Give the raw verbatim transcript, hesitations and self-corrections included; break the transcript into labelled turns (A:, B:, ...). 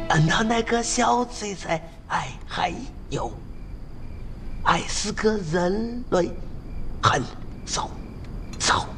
A: 那那个小贼才爱还有，爱是个人类很少